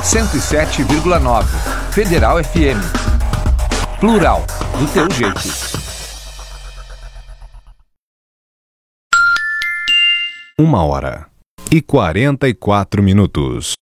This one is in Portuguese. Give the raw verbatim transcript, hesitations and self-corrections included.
cento e sete vírgula nove. Federal F M. Plural, do teu jeito. Uma hora e quarenta e quatro minutos.